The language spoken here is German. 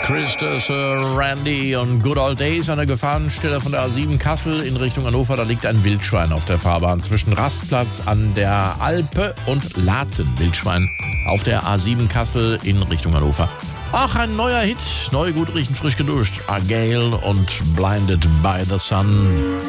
Christus, Randy und Good Old Days an der Gefahrenstelle von der A7 Kassel in Richtung Hannover. Da liegt ein Wildschwein auf der Fahrbahn zwischen Rastplatz an der Alpe und Laatzen. Wildschwein auf der A7 Kassel in Richtung Hannover. Ach, ein neuer Hit. Neu, gut riechen, frisch geduscht. Agail und Blinded by the Sun.